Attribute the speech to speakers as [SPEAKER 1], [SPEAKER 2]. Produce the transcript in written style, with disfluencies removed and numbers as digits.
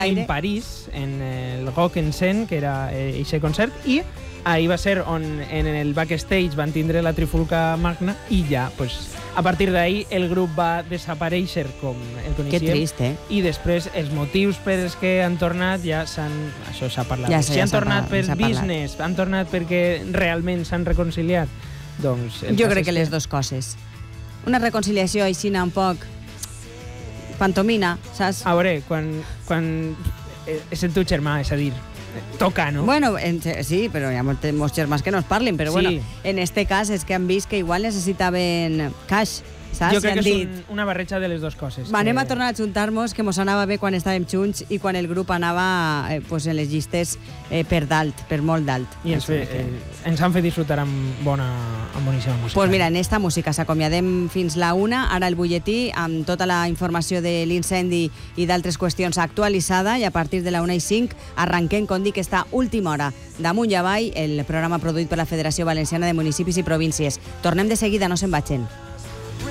[SPEAKER 1] en París, en el Rock en Seine, que era aquest concert, i ahí va ser on en el backstage van tindre la trifulca magna i ja, pues, a partir d'ahí el grup va desaparèixer com el coneixíem.
[SPEAKER 2] Que trist,
[SPEAKER 1] I després els motius per els que han tornat ja això s'ha parlat.
[SPEAKER 2] Ja
[SPEAKER 1] si han tornat per business, han tornat perquè realment s'han reconciliat, doncs...
[SPEAKER 2] Jo crec que les dues coses. Una reconciliació així un poc pantomina, saps?
[SPEAKER 1] A veure, quan és el teu germà, és a dir, toca, no?
[SPEAKER 2] Bueno, sí, però hi ha molts germans que no es parlin, però
[SPEAKER 1] sí.
[SPEAKER 2] Bueno, en este cas és que han vist que igual necessitaven cash, saps?
[SPEAKER 1] Jo crec que és una barreja de les dues coses.
[SPEAKER 2] Anem a tornar a juntar-nos, que mos anava bé quan estàvem junts i quan el grup anava en les llistes per dalt, per molt dalt.
[SPEAKER 1] I ens han fet disfrutar amb boníssima música.
[SPEAKER 2] Doncs mira, en esta música s'acomiadem fins la 1, ara el butlletí amb tota la informació de l'incendi i d'altres qüestions actualitzada, i a partir de la 1:05 arrenquem, com dic, esta última hora d'Amunt i Avall, el programa produït per la Federació Valenciana de Municipis i Províncies. Tornem de seguida, no se'n vagin.